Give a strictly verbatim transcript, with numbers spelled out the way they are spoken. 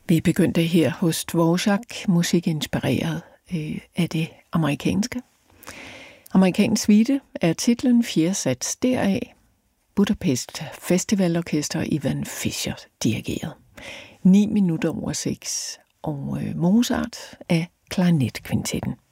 Vi begyndte her hos Dvorak, musik inspireret øh, af det amerikanske. Amerikansk suite er titlen, fjerde sats deraf. Budapest Festivalorkester, Ivan Fischer dirigeret. ni minutter over seks, og øh, Mozart af klarinetkvintetten.